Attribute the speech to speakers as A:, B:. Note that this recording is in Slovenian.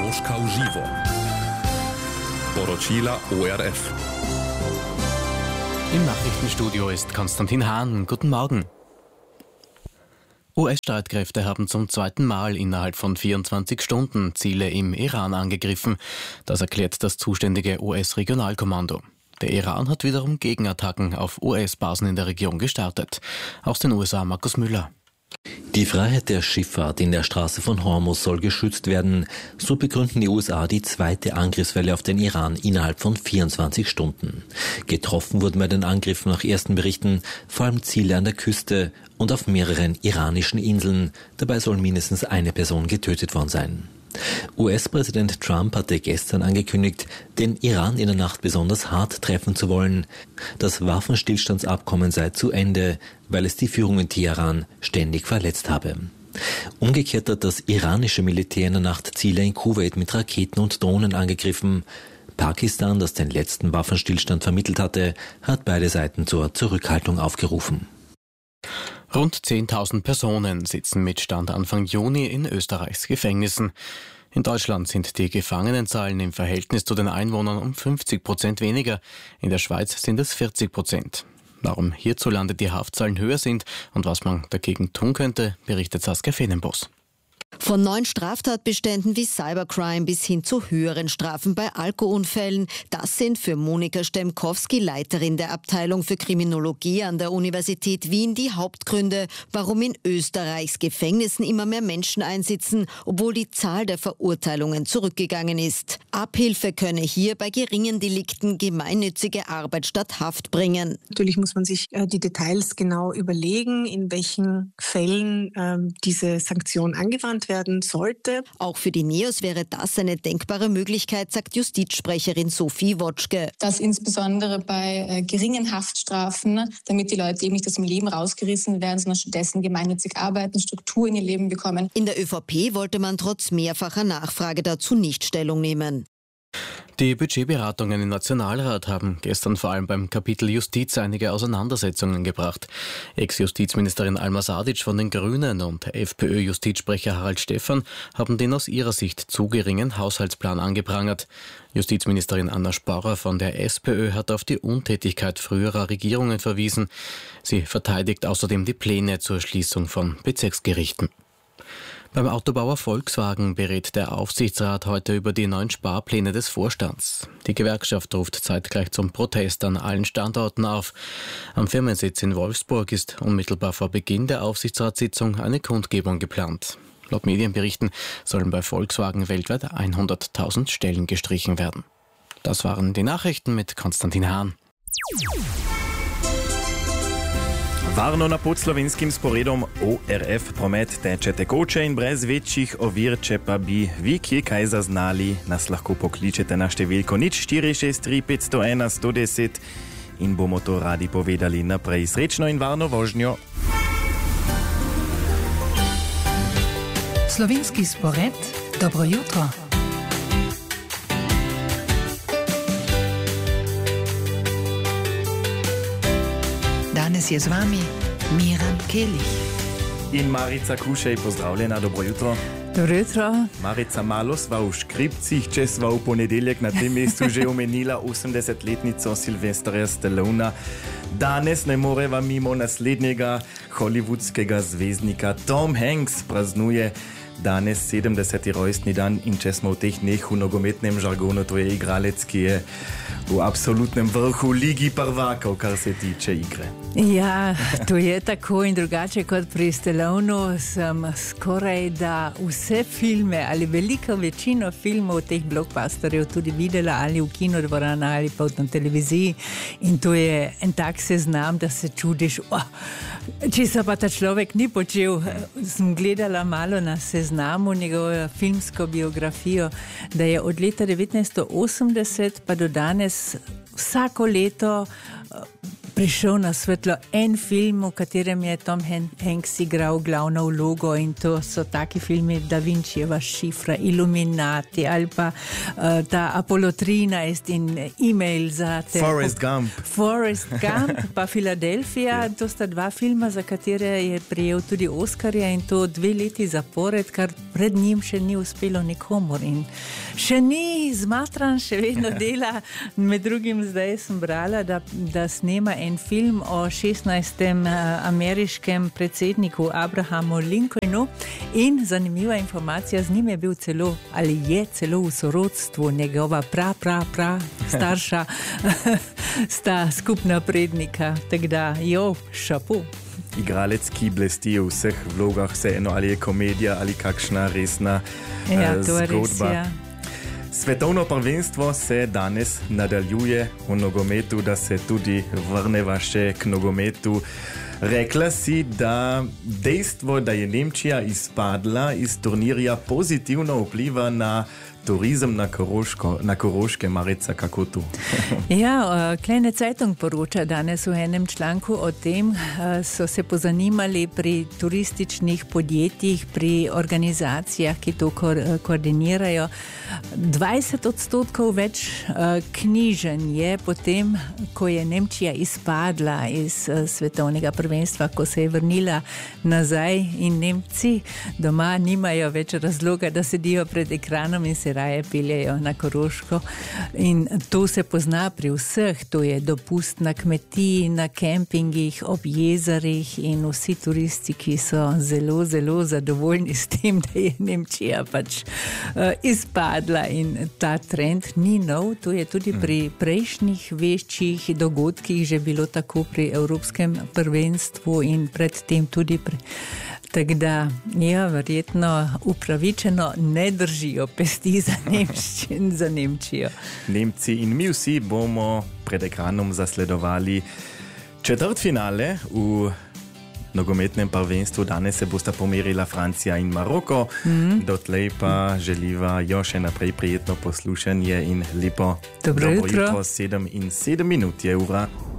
A: Moscow živo. Poročila ORF.
B: Im Nachrichtenstudio ist Konstantin Hahn. Guten Morgen. US-Streitkräfte haben zum zweiten Mal innerhalb von 24 Stunden Ziele im Iran angegriffen. Das erklärt das zuständige US-Regionalkommando. Der Iran hat wiederum Gegenattacken auf US-Basen in der Region gestartet. Aus den USA Markus Müller.
C: Die Freiheit der Schifffahrt in der Straße von Hormuz soll geschützt werden. So begründen die USA die zweite Angriffswelle auf den Iran innerhalb von 24 Stunden. Getroffen wurden bei den Angriffen nach ersten Berichten vor allem Ziele an der Küste und auf mehreren iranischen Inseln. Dabei soll mindestens eine Person getötet worden sein. US-Präsident Trump hatte gestern angekündigt, den Iran in der Nacht besonders hart treffen zu wollen. Das Waffenstillstandsabkommen sei zu Ende, weil es die Führung in Teheran ständig verletzt habe. Umgekehrt hat das iranische Militär in der Nacht Ziele in Kuwait mit Raketen und Drohnen angegriffen. Pakistan, das den letzten Waffenstillstand vermittelt hatte, hat beide Seiten zur Zurückhaltung aufgerufen.
B: Rund 10.000 Personen sitzen mit Stand Anfang Juni in Österreichs Gefängnissen. In Deutschland sind die Gefangenenzahlen im Verhältnis zu den Einwohnern um 50% weniger. In der Schweiz sind es 40%. Warum hierzulande die Haftzahlen höher sind und was man dagegen tun könnte, berichtet Saskia Fenenbos.
D: Von 9 Straftatbeständen wie Cybercrime bis hin zu höheren Strafen bei Alkoholunfällen. Das sind für Monika Stemkowski, Leiterin der Abteilung für Kriminologie an der Universität Wien, die Hauptgründe, warum in Österreichs Gefängnissen immer mehr Menschen einsitzen, obwohl die Zahl der Verurteilungen zurückgegangen ist. Abhilfe könne hier bei geringen Delikten gemeinnützige Arbeit statt Haft bringen.
E: Natürlich muss man sich die Details genau überlegen, in welchen Fällen diese Sanktion angewandt werden sollte.
D: Auch für die NEOS wäre das eine denkbare Möglichkeit, sagt Justizsprecherin Sophie Wotschke.
F: Das insbesondere bei geringen Haftstrafen, damit die Leute eben nicht aus dem Leben rausgerissen werden, sondern stattdessen gemeinnützig arbeiten, Struktur in ihr Leben bekommen.
D: In der ÖVP wollte man trotz mehrfacher Nachfrage dazu nicht Stellung nehmen.
B: Die Budgetberatungen im Nationalrat haben gestern vor allem beim Kapitel Justiz einige Auseinandersetzungen gebracht. Ex-Justizministerin Alma Sadic von den Grünen und FPÖ-Justizsprecher Harald Stephan haben den aus ihrer Sicht zu geringen Haushaltsplan angeprangert. Justizministerin Anna Sporrer von der SPÖ hat auf die Untätigkeit früherer Regierungen verwiesen. Sie verteidigt außerdem die Pläne zur Schließung von Bezirksgerichten. Beim Autobauer Volkswagen berät der Aufsichtsrat heute über die neuen Sparpläne des Vorstands. Die Gewerkschaft ruft zeitgleich zum Protest an allen Standorten auf. Am Firmensitz in Wolfsburg ist unmittelbar vor Beginn der Aufsichtsratssitzung eine Kundgebung geplant. Laut Medienberichten sollen bei Volkswagen weltweit 100.000 Stellen gestrichen werden. Das waren die Nachrichten mit Konstantin Hahn.
G: Varno na podslovenskim sporedom ORF promet teče tekoče in brez večjih ovir, če pa bi vi kje kaj zaznali, nas lahko pokličete na številko 0463 501 110 in bomo to radi povedali naprej. Srečno in varno vožnjo.
H: Slovenski spored, dobro jutro. Danes je z vami Miran Kelih.
G: In Marica Kušej, pozdravljena, dobro jutro.
I: Dobro jutro.
G: Marica, malo sva v škripcih, če sva v ponedeljek na tem mestu že omenila 80-letnico Sylvestra Stallona. Danes ne moreva mimo naslednjega hollywoodskega zvezdnika. Tom Hanks praznuje danes 70. rojstni dan in če smo v teh dneh v nogometnem žargonu, to je igralec, ki je v absolutnem vrhu ligi prvakov, kar se tiče igre.
I: Ja, to je tako in drugače kot pri Stallonu. Sem skoraj da vse filme ali veliko večino filmov teh blockbusterjev tudi videla ali v kinodvorana ali pa na televiziji in to je en tak seznam, da se čudiš, če se pa ta človek ni počel. Sem gledala malo na seznamu njegovo filmsko biografijo, da je od leta 1980 pa do danes vsako leto prišel na svetlo en film, v katerem je Tom Hanks igral glavno vlogo, in to so taki filmi Da Vinčijeva šifra, Illuminati ali pa ta Apollo 13 in E-mail za te.
G: Forrest Gump
I: pa Filadelfija. To sta dva filma, za katere je prijel tudi Oskarja, in to 2 leti zapored, kar pred njim še ni uspelo nikomur. In še ni zmatran, še vedno dela. Med drugim zdaj sem brala, da snema en film o 16. ameriškem predsedniku Abrahamu Lincolnu, in zanimiva informacija, z njim je bil celo, ali je celo v sorodstvu njegova starša sta skupna prednika, tako da šapu.
G: Igralec, ki blesti v vseh vlogah, vseeno ali je komedija ali kakšna resna zgodba.
I: Res,
G: Svetovno prvenstvo se danes nadaljuje v nogometu, da se tudi vrneva še k nogometu. Rekla si, da dejstvo, da je Nemčija izpadla iz turnirja, pozitivno vpliva na turizem na Koroškem, Marica, kako tu?
I: Kleine Zeitung poroča danes v enem članku o tem, so se pozanimali pri turističnih podjetjih, pri organizacijah, ki to koordinirajo. 20% več knjiženj je potem, ko je Nemčija izpadla iz svetovnega prvenstva, ko se je vrnila nazaj, in Nemci doma nimajo več razloga, da sedijo pred ekranom in se raje peljejo na Koroško. In to se pozna pri vseh, to je dopust na kmetiji, na kempingih, ob jezerih, in vsi turisti, ki so zelo, zelo zadovoljni s tem, da je Nemčija pač izpadla, in ta trend ni nov, to je tudi pri prejšnjih večjih dogodkih že bilo tako, pri Evropskem prvenstvu in predtem tudi tako da, verjetno upravičeno ne držijo pesti za Nemčijo.
G: Nemci in mi vsi bomo pred ekranom zasledovali četrtfinale v nogometnem prvenstvu. Danes se bosta pomerila Francija in Maroko. Dotlej pa želiva še naprej prijetno poslušanje in lepo dobro jutro. 7:07 je ura.